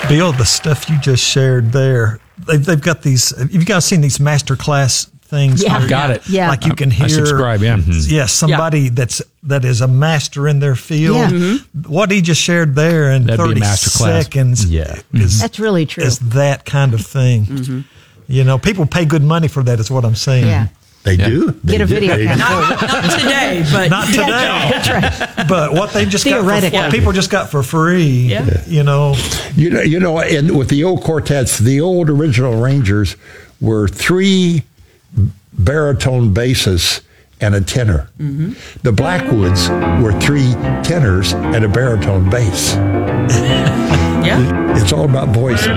Bill, the stuff you just shared there, they've got these. You guys seen these master class things? Yeah. I've got it. Yeah. Like you can hear. I subscribe, yeah. Mm-hmm. Yes, somebody that is a master in their field. Yeah. Mm-hmm. What he just shared there in That'd be a 30 master class. seconds is That's really true. is that kind of thing. You know, people pay good money for that is what I'm saying. Yeah. They do. Get a video They do. camera. Not today, but Not today. That's right. But what they just got for, Theoretically. what people just got for free, Yeah. you know. You know, and with the old quartets, the old original Rangers were 3 baritone basses and a tenor. The Blackwoods were 3 tenors and a baritone bass. yeah. It's all about voice.